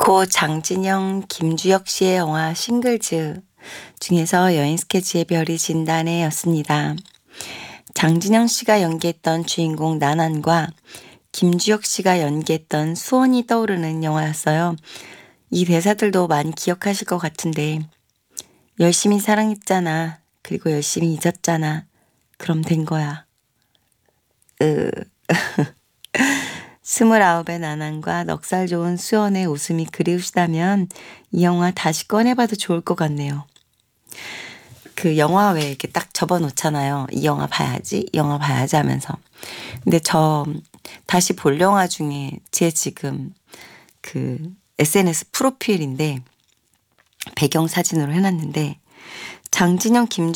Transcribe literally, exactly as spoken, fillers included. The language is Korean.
고 장진영, 김주혁 씨의 영화 싱글즈 중에서 여인 스케치의 별이 진다네 였습니다. 장진영 씨가 연기했던 주인공 나난과 김주혁 씨가 연기했던 수원이 떠오르는 영화였어요. 이 대사들도 많이 기억하실 것 같은데 열심히 사랑했잖아. 그리고 열심히 잊었잖아. 그럼 된 거야. 으... 스물아홉의 나난과 넉살 좋은 수원의 웃음이 그리우시다면 이 영화 다시 꺼내봐도 좋을 것 같네요. 그 영화 왜 이렇게 딱 접어놓잖아요. 이 영화 봐야지, 이 영화 봐야지 하면서. 근데 저 다시 볼 영화 중에 제 지금 그 에스엔에스 프로필인데 배경 사진으로 해놨는데 장진영, 김